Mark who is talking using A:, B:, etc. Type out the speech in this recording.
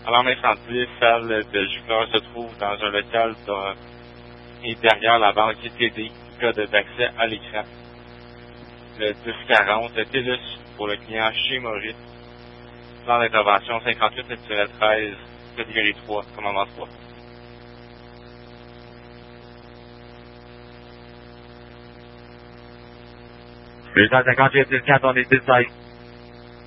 A: Alarme incendie, salle de gicleur se trouve dans un local et derrière la banque TD, code d'accès à l'écran. Le 1040, TELUS pour le client chez Maurice. Plan d'intervention 58-13, catégorie 3, commandement 3.
B: Les 58-10-4, on est 10